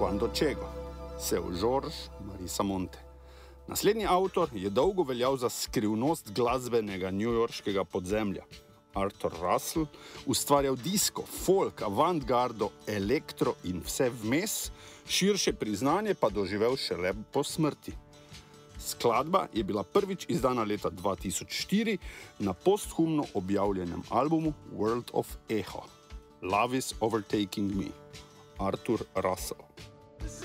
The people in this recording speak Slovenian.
Quando Cego, Seu George Marisa Monte. Naslednji avtor je dolgo veljal za skrivnost glasbenega newyorškega podzemlja. Arthur Russell ustvarjal disko, folk, avantgardo, elektro in vse vmes, širše priznanje pa doživel šele po smrti. Skladba je bila prvič izdana leta 2004 na posthumno objavljenem albumu World of Echo. Love is Overtaking Me. Arthur Russell.